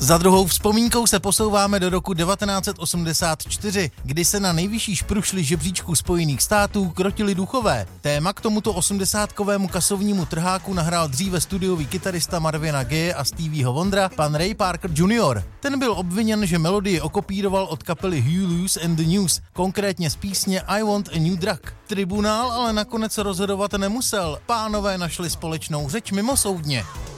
Za druhou vzpomínkou se posouváme do roku 1984, kdy se na nejvyšší šprušli žebříčku Spojených států krotili duchové. Téma k tomuto 80kovému kasovnímu trháku nahrál dříve studiový kytarista Marvina Gaye a Stevieho Wondera, pan Ray Parker Jr. Ten byl obviněn, že melodii okopíroval od kapely Huey Lewis and the News, konkrétně z písně I Want a New Drug. Tribunál ale nakonec rozhodovat nemusel. Pánové našli společnou řeč mimosoudně.